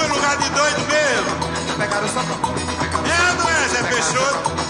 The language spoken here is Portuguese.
foi lugar de doido mesmo. Pegaram só. É, não é, Zé Peixoto?